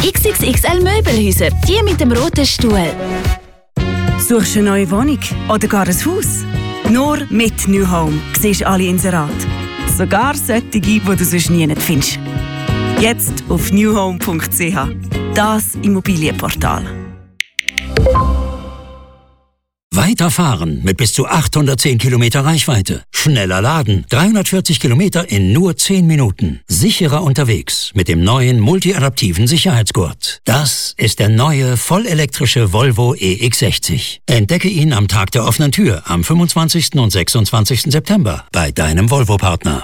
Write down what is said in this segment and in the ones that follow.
XXXL Möbelhäuser, die mit dem roten Stuhl. Suchst du eine neue Wohnung oder gar ein Haus? Nur mit New Home siehst du alle Inserate. Sogar solche, die du sonst nie findest. Jetzt auf newhome.ch. Das Immobilienportal. Weiterfahren mit bis zu 810 Kilometer Reichweite. Schneller laden. 340 Kilometer in nur 10 Minuten. Sicherer unterwegs mit dem neuen multiadaptiven Sicherheitsgurt. Das ist der neue vollelektrische Volvo EX60. Entdecke ihn am Tag der offenen Tür am 25. und 26. September bei deinem Volvo-Partner.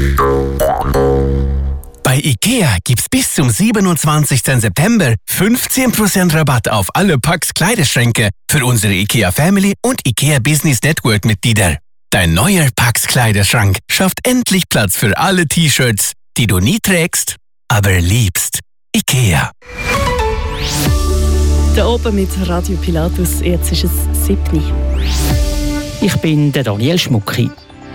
Bei IKEA gibt's bis zum 27. September 15% Rabatt auf alle Pax Kleiderschränke für unsere IKEA Family und IKEA Business Network Mitglieder. Dein neuer Pax Kleiderschrank schafft endlich Platz für alle T-Shirts, die du nie trägst, aber liebst. IKEA. Da oben mit Radio Pilatus, jetzt ist es 7. Ich bin der Daniel Schmucki.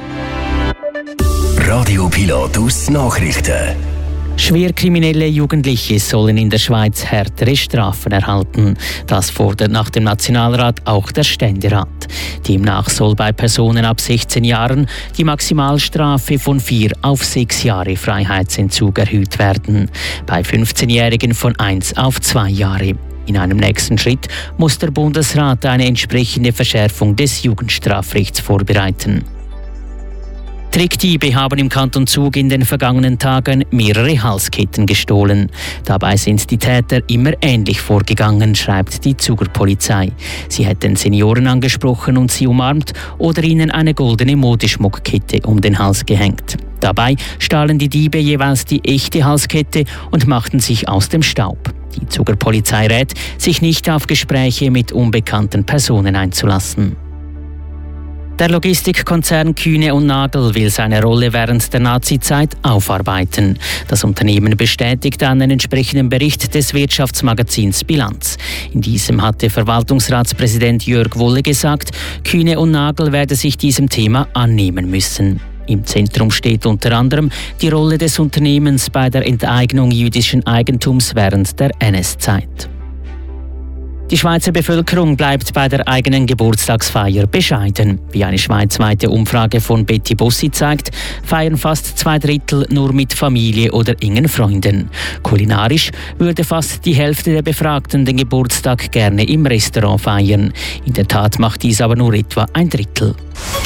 Radio Pilatus Nachrichten. Schwerkriminelle Jugendliche sollen in der Schweiz härtere Strafen erhalten. Das fordert nach dem Nationalrat auch der Ständerat. Demnach soll bei Personen ab 16 Jahren die Maximalstrafe von 4 auf 6 Jahre Freiheitsentzug erhöht werden. Bei 15-Jährigen von 1 auf 2 Jahre. In einem nächsten Schritt muss der Bundesrat eine entsprechende Verschärfung des Jugendstrafrechts vorbereiten. Trickdiebe haben im Kanton Zug in den vergangenen Tagen mehrere Halsketten gestohlen. Dabei sind die Täter immer ähnlich vorgegangen, schreibt die Zuger Polizei. Sie hätten Senioren angesprochen und sie umarmt oder ihnen eine goldene Modeschmuckkette um den Hals gehängt. Dabei stahlen die Diebe jeweils die echte Halskette und machten sich aus dem Staub. Die Zuger Polizei rät, sich nicht auf Gespräche mit unbekannten Personen einzulassen. Der Logistikkonzern Kühne & Nagel will seine Rolle während der Nazizeit aufarbeiten. Das Unternehmen bestätigt einen entsprechenden Bericht des Wirtschaftsmagazins Bilanz. In diesem hatte Verwaltungsratspräsident Jörg Wolle gesagt, Kühne & Nagel werde sich diesem Thema annehmen müssen. Im Zentrum steht unter anderem die Rolle des Unternehmens bei der Enteignung jüdischen Eigentums während der NS-Zeit. Die Schweizer Bevölkerung bleibt bei der eigenen Geburtstagsfeier bescheiden. Wie eine schweizweite Umfrage von Betty Bossi zeigt, feiern fast 2/3 nur mit Familie oder engen Freunden. Kulinarisch würde fast die Hälfte der Befragten den Geburtstag gerne im Restaurant feiern. In der Tat macht dies aber nur etwa 1/3.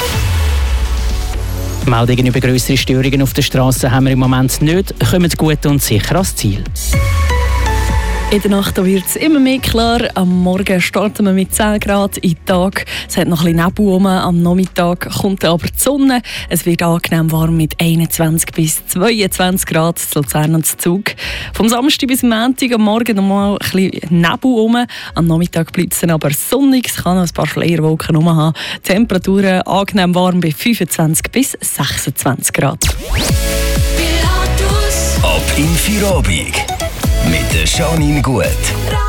Meldungen über grössere Störungen auf der Straße haben wir im Moment nicht. Kommen gut und sicher ans Ziel. In der Nacht wird es immer mehr klar. Am Morgen starten wir mit 10 Grad in den Tag. Es hat noch ein bisschen Nebel rum. Am Nachmittag kommt aber die Sonne. Es wird angenehm warm mit 21 bis 22 Grad zu Luzern und Zug. Vom Samstag bis Montag am Morgen noch mal ein bisschen Nebel rum. Am Nachmittag bleibt es dann aber sonnig. Es kann noch ein paar Schleierwolken haben. Temperaturen angenehm warm bei 25 bis 26 Grad. Ab in Feierabend mit der Janine Gut.